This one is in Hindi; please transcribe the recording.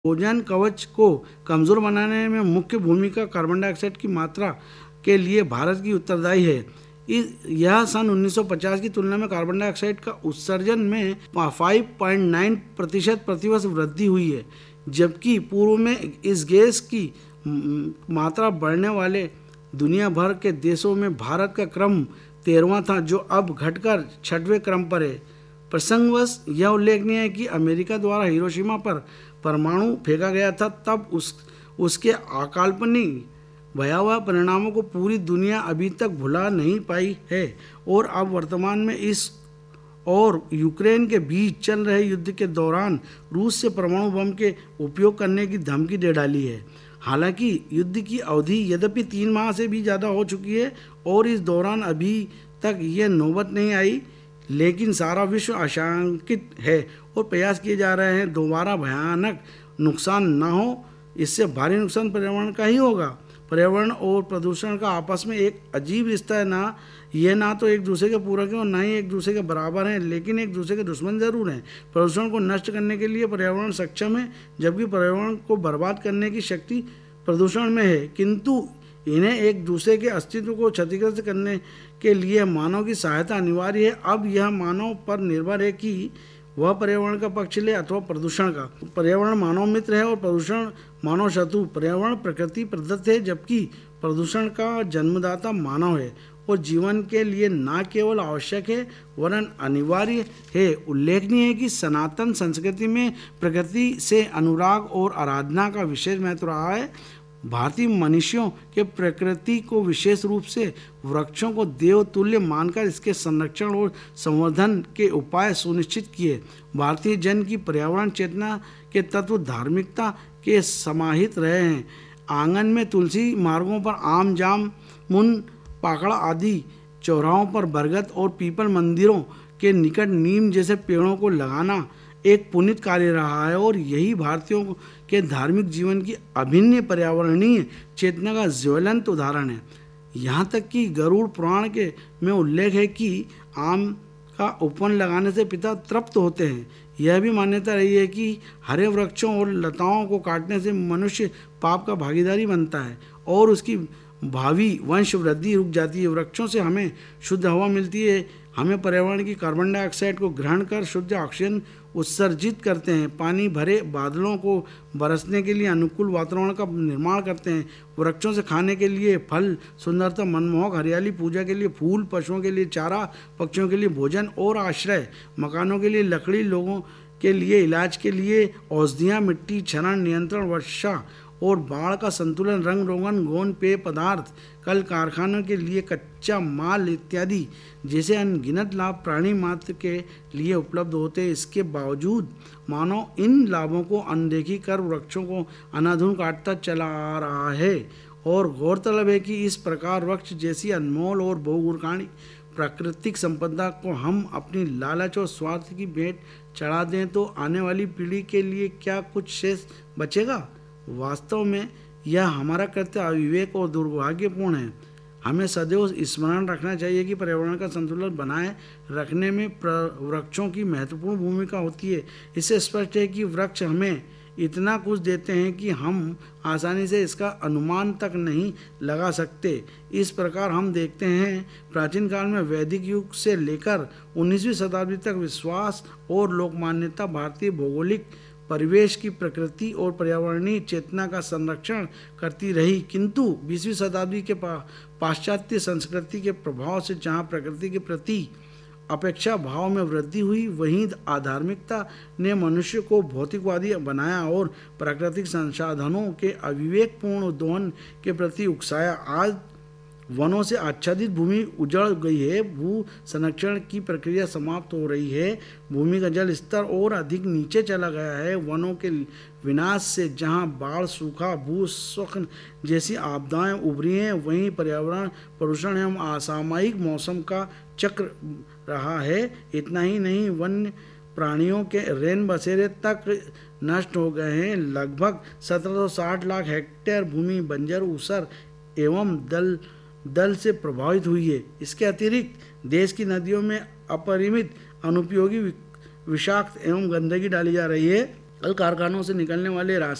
ओजोन कवच को कमज़ोर बनाने में मुख्य भूमिका कार्बन डाइऑक्साइड की मात्रा के लिए भारत की उत्तरदायी है। यह सन 1950 की तुलना में कार्बन डाइऑक्साइड का उत्सर्जन में 5.9% प्रतिवर्ष वृद्धि हुई है, जबकि पूर्व में इस गैस की मात्रा बढ़ने वाले दुनिया भर के देशों में भारत का क्रम 13वां था, जो अब घटकर 6वें क्रम पर है। प्रसंगवश यह उल्लेखनीय है कि अमेरिका द्वारा हिरोशिमा पर परमाणु फेंका गया था, तब उसके अकाल्पनिक भयावह परिणामों को पूरी दुनिया अभी तक भुला नहीं पाई है और अब वर्तमान में इस और यूक्रेन के बीच चल रहे युद्ध के दौरान रूस से परमाणु बम के उपयोग करने की धमकी दे डाली है। हालांकि युद्ध की अवधि यद्यपि 3 माह से भी ज़्यादा हो चुकी है और इस दौरान अभी तक ये नौबत नहीं आई, लेकिन सारा विश्व आशंकित है और प्रयास किए जा रहे हैं दोबारा भयानक नुकसान ना हो। इससे भारी नुकसान पर्यावरण का ही होगा। पर्यावरण और प्रदूषण का आपस में एक अजीब रिश्ता है। ना तो एक दूसरे के पूरक हैं और ना ही एक दूसरे के बराबर हैं, लेकिन एक दूसरे के दुश्मन जरूर हैं। प्रदूषण को नष्ट करने के लिए पर्यावरण सक्षम है, जबकि पर्यावरण को बर्बाद करने की शक्ति प्रदूषण में है, किंतु इन्हें एक दूसरे के अस्तित्व को क्षतिग्रस्त करने के लिए मानव की सहायता अनिवार्य है। अब यह मानव पर निर्भर है कि वह पर्यावरण का पक्ष ले अथवा प्रदूषण का। पर्यावरण मानव मित्र है और प्रदूषण मानव शत्रु। पर्यावरण प्रकृति प्रदत्त है, जबकि प्रदूषण का जन्मदाता मानव है और जीवन के लिए न केवल आवश्यक है वरन अनिवार्य है। उल्लेखनीय है कि सनातन संस्कृति में प्रकृति से अनुराग और आराधना का विशेष महत्व रहा है। भारतीय मनुष्यों के प्रकृति को विशेष रूप से वृक्षों को देवतुल्य मानकर इसके संरक्षण और संवर्धन के उपाय सुनिश्चित किए। भारतीय जन की पर्यावरण चेतना के तत्व धार्मिकता के समाहित रहे हैं। आंगन में तुलसी, मार्गों पर आम, जाम, मुन, पाकड़ा आदि, चौराहों पर बरगद और पीपल, मंदिरों के निकट नीम जैसे पेड़ों को लगाना एक पुनीत कार्य रहा है और यही भारतीयों के धार्मिक जीवन की अभिन्न पर्यावरणीय चेतना का ज्वलंत उदाहरण है। यहाँ तक कि गरुड़ पुराण के में उल्लेख है कि आम का उपवन लगाने से पिता तृप्त होते हैं। यह भी मान्यता रही है कि हरे वृक्षों और लताओं को काटने से मनुष्य पाप का भागीदारी बनता है और उसकी भावी वंश वृद्धि रुक जाती है। वृक्षों से हमें शुद्ध हवा मिलती है, हमें पर्यावरण की कार्बन डाइऑक्साइड को ग्रहण कर शुद्ध ऑक्सीजन उत्सर्जित करते हैं, पानी भरे बादलों को बरसने के लिए अनुकूल वातावरण का निर्माण करते हैं। वृक्षों से खाने के लिए फल, सुंदरता, मनमोहक हरियाली, पूजा के लिए फूल, पशुओं के लिए चारा, पक्षियों के लिए भोजन और आश्रय, मकानों के लिए लकड़ी, लोगों के लिए इलाज के लिए औषधियाँ, मिट्टी क्षरण नियंत्रण, वर्षा और बाढ़ का संतुलन, रंग रोगन, गौण पेय पदार्थ, कल कारखानों के लिए कच्चा माल इत्यादि जैसे अनगिनत लाभ प्राणी मात्र के लिए उपलब्ध होते हैं। इसके बावजूद मानव इन लाभों को अनदेखी कर वृक्षों को अंधाधुंध काटता चला आ रहा है और गौरतलब है कि इस प्रकार वृक्ष जैसी अनमोल और बहुगुणकारी प्राकृतिक संपदा को हम अपनी लालच और स्वार्थ की भेंट चढ़ा दें तो आने वाली पीढ़ी के लिए क्या कुछ शेष बचेगा। वास्तव में यह हमारा कर्तव्य अविवेक और दुर्भाग्यपूर्ण है। हमें सदैव स्मरण रखना चाहिए कि पर्यावरण का संतुलन बनाए रखने में वृक्षों की महत्वपूर्ण भूमिका होती है। इससे स्पष्ट है कि वृक्ष हमें इतना कुछ देते हैं कि हम आसानी से इसका अनुमान तक नहीं लगा सकते। इस प्रकार हम देखते हैं प्राचीन काल में वैदिक युग से लेकर 19वीं शताब्दी तक विश्वास और लोकमान्यता भारतीय भौगोलिक परिवेश की प्रकृति और पर्यावरणीय चेतना का संरक्षण करती रही, किंतु 20वीं शताब्दी के पाश्चात्य संस्कृति के प्रभाव से जहाँ प्रकृति के प्रति अपेक्षा भाव में वृद्धि हुई, वहीं आधार्मिकता ने मनुष्य को भौतिकवादी बनाया और प्राकृतिक संसाधनों के अविवेकपूर्ण दोहन के प्रति उकसाया। आज वनों से आच्छादित भूमि उजड़ गई है, भू संरक्षण की प्रक्रिया समाप्त हो रही है, भूमि का जल स्तर और अधिक नीचे चला गया है। वनों के विनाश से जहां बाढ़, सूखा, भूस्खलन जैसी आपदाएं उभरी हैं, वहीं पर्यावरण प्रदूषण एवं असामयिक मौसम का चक्र रहा है। इतना ही नहीं, वन्य प्राणियों के रैन बसेरे तक नष्ट हो गए हैं। लगभग 1760 लाख हेक्टेयर भूमि बंजर, ऊसर एवं दल से प्रभावित हुई है। इसके अतिरिक्त देश की नदियों में अपरिमित अनुपयोगी विषाक्त एवं गंदगी डाली जा रही है। कल कारखानों से निकलने वाले